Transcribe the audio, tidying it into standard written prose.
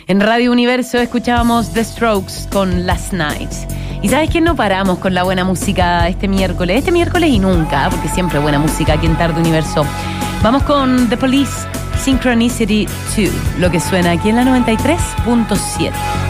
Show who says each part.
Speaker 1: En Radio Universo escuchábamos The Strokes con Last Night. Y ¿sabes qué? No paramos con la buena música este miércoles y nunca, porque siempre buena música aquí en Tarde Universo. Vamos con The Police, Synchronicity 2, lo que suena aquí en la 93.7.